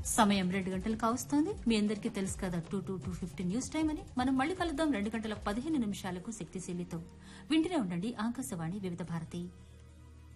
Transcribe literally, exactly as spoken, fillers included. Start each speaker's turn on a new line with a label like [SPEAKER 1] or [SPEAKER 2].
[SPEAKER 1] సమయం రెండు గంటలు కావస్తోంది. మీ అందరికీ తెలుసు కదా two two two fifty news time అని. మనం మళ్ళీ కలుద్దాం రెండు గంటల పదిహేను నిమిషాలకు శక్తిశీలితో. వింటూనే ఉండండి ఆకాశవాణి వివిధ భారతి.